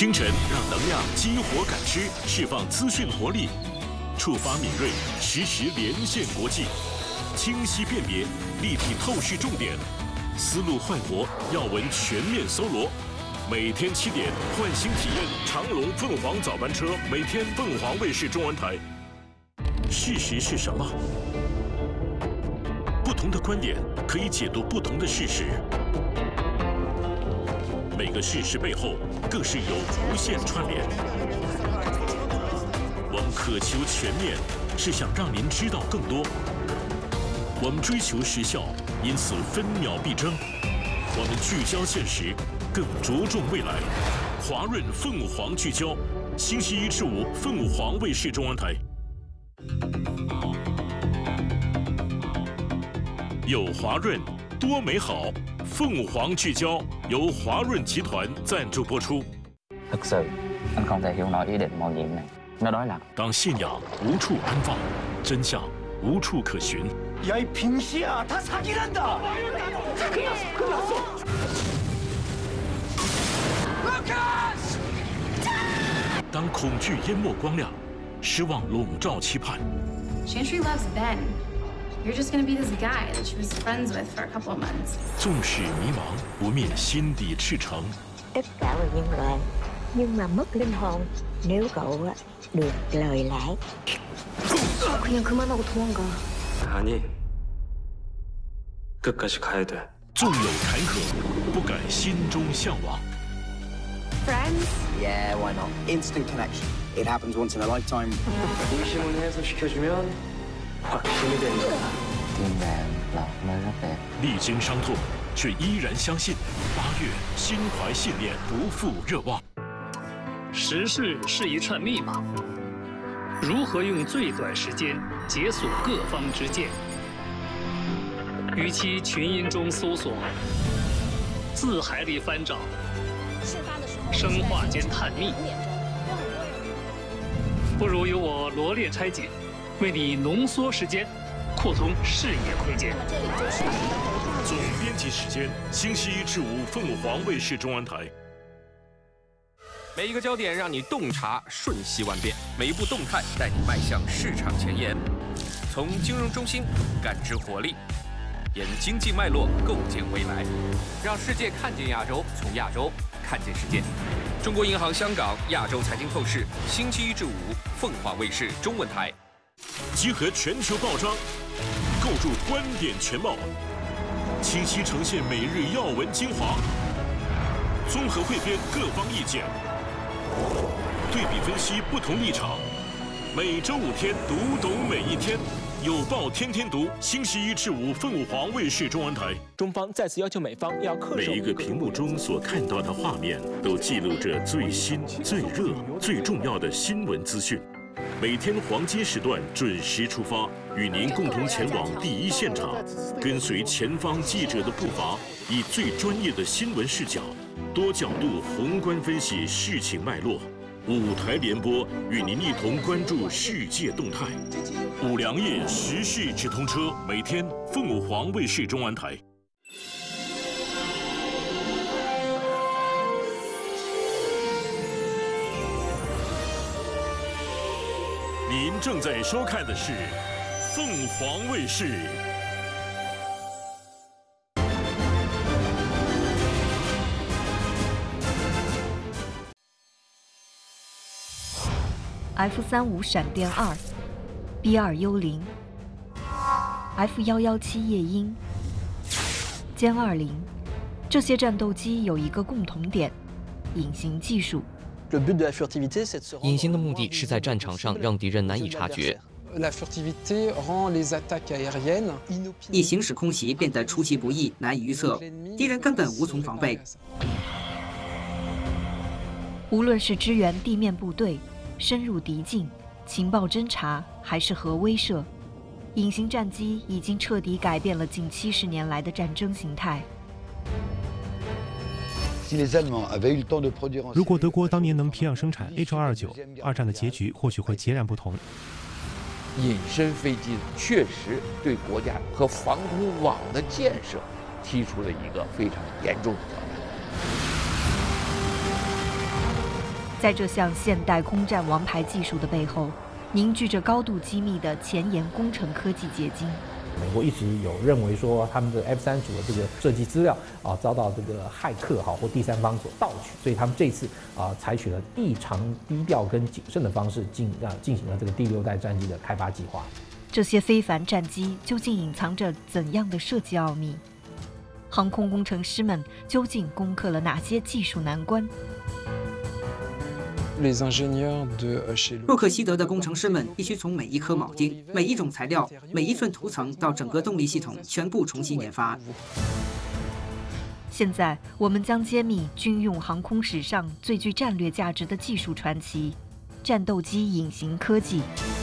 清晨让能量激活感知，释放资讯活力，触发敏锐，实时连线国际，清晰辨别，立体透视重点，思路焕活，要闻全面搜罗。每天7点，换新体验长隆凤凰早班车，每天凤凰卫视中文台。事实是什么？不同的观点可以解读不同的事实。每个事实背后更是有无限串联。我们渴求全面，是想让您知道更多。我们追求时效，因此分秒必争。我们聚焦现实，更着重未来。华润凤凰聚焦，星期1至5，凤凰卫视中文台。有华润，多美好。凤凰聚焦由華潤集團贊助播出。 thực sự anh không thể hiểu nổi ý định mạo nhiệm này. Nó nói là 当信仰无处安放，真相无处可寻。 야 이 빙시야, 다 사기란다. 끝났어. 当恐惧淹没光亮，失望笼罩期盼。 Chantry loves Ben. You're just gonna be this guy that she was friends with for a couple of months. 纵使迷茫，不灭心底赤诚。 Tất cả là nhân loại, nhưng mà mất linh hồn nếu cậu được lời lẽ. 그냥 그만하고 도망가. 아니, 끝까지 가야 돼. 纵有坎坷，不改心中向往。 Friends? Yeah, why not? Instant connection. It happens once in a lifetime. 의심을 해소시켜주면 확신이 된다. tim bạn là nơi rất đẹp. 历经伤痛，却依然相信。8月，心怀信念，不负热望。 时事是一串密码，如何用最短时间解锁各方之见？与其群音中搜索，字海里翻找，生化间探秘，不如由我罗列拆解，为你浓缩时间，扩通视野空间。 总编辑时间：星期1至5，凤凰卫视中文台。 每一个焦点让你洞察瞬息万变，每一步动态带你迈向市场前沿。从金融中心感知活力，沿经济脉络构建未来，让世界看见亚洲，从亚洲看见世界。中国银行香港亚洲财经透视，星期1至5，凤凰卫视中文台。 集合全球报章，构筑观点全貌，清晰呈现每日要闻精华，综合汇编各方意见。 对比分析不同立场，每周5天读懂每一天，有报天天读，星期1至5，凤凰卫视中文台。 中方再次要求美方要恪守。 每一个屏幕中所看到的画面，都记录着最新、最热、最重要的新闻资讯。每天黄金时段准时出发，与您共同前往第一现场，跟随前方记者的步伐，以最专业的新闻视角。 多角度宏观分析事情脉络，5台联播与您一同关注世界动态。5粮液时事直通车，每天凤凰卫视中文台。您正在收看的是凤凰卫视。 F-35闪电2、B-2幽灵、F-117夜鹰、歼20，这些战斗机有一个共同点：隐形技术。 隐形的目的是在战场上让敌人难以察觉。 一行使空袭变得出其不意，难以预测，敌人根本无从防备。 无论是支援地面部队。 深入敌境、情报侦察还是核威慑，隐形战机已经彻底改变了近70年来的战争形态。 如果德国当年能批量生产 H-229，二战的结局或许会截然不同。 隐身飞机确实对国家和防空网的建设提出了一个非常严重的挑战。 在这项现代空战王牌技术的背后，凝聚着高度机密的前沿工程科技结晶。 美国一直有认为说，他们的 F-35的这个设计资料遭到这个骇客或第三方所盗取，所以他们这次采取了异常低调跟谨慎的方式进行了这个第6代战机的开发计划。 这些非凡战机究竟隐藏着怎样的设计奥秘？航空工程师们究竟攻克了哪些技术难关？ 洛克希德的工程师们必须从每一颗铆钉、每一种材料、每一寸涂层到整个动力系统全部重新研发。 现在，我们将揭秘军用航空史上最具战略价值的技术传奇——战斗机隐形科技。